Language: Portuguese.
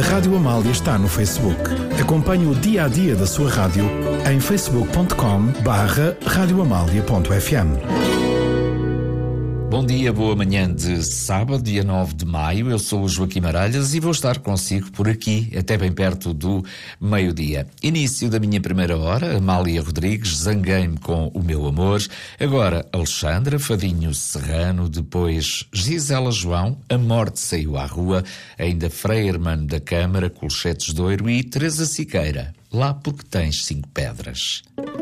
Rádio Amália está no Facebook. Acompanhe o dia-a-dia da sua rádio em facebook.com/radioamalia.fm. Bom dia, boa manhã de sábado, dia 9 de maio. Eu sou o Joaquim Maralhas e vou estar consigo por aqui, até bem perto do meio-dia. Início da minha primeira hora, Amália Rodrigues, Zanguei-me com o meu amor. Agora, Alexandra, Fadinho Serrano. Depois, Gisela João, A Morte Saiu à Rua. Ainda Frei Hermano da Câmara, Colchetes de Ouro. E Teresa Siqueira, Lá Porque Tens 5 Pedras.